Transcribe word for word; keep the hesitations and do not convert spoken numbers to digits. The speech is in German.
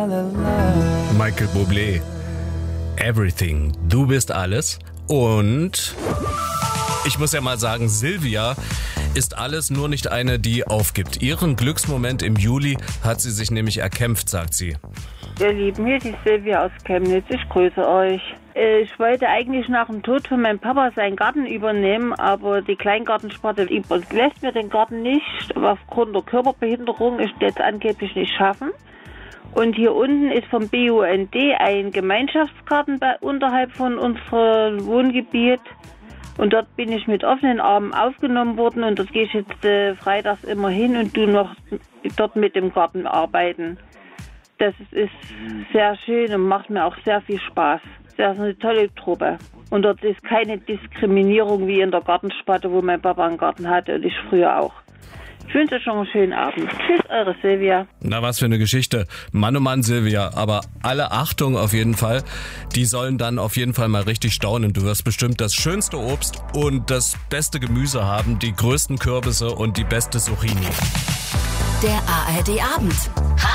Michael Bublé. Everything. Du bist alles. Und ich muss ja mal sagen, Silvia ist alles, nur nicht eine, die aufgibt. Ihren Glücksmoment im Juli hat sie sich nämlich erkämpft, sagt sie. Ihr Lieben, hier ist die Silvia aus Chemnitz. Ich grüße euch. Ich wollte eigentlich nach dem Tod von meinem Papa seinen Garten übernehmen, aber die Kleingartensparte lässt mir den Garten nicht. Aufgrund der Körperbehinderung ist jetzt angeblich nicht schaffen. Und hier unten ist vom B U N D ein Gemeinschaftsgarten bei, unterhalb von unserem Wohngebiet. Und dort bin ich mit offenen Armen aufgenommen worden und dort gehe ich jetzt äh, freitags immer hin und tu noch dort mit dem Garten arbeiten. Das ist sehr schön und macht mir auch sehr viel Spaß. Das ist eine tolle Truppe. Und dort ist keine Diskriminierung wie in der Gartensparte, wo mein Papa einen Garten hatte und ich früher auch. Ich wünsche euch schon einen schönen Abend. Tschüss, eure Silvia. Na, was für eine Geschichte. Mann, oh Mann, Silvia. Aber alle Achtung auf jeden Fall. Die sollen dann auf jeden Fall mal richtig staunen. Du wirst bestimmt das schönste Obst und das beste Gemüse haben, die größten Kürbisse und die beste Zucchini. Der A R D Abend.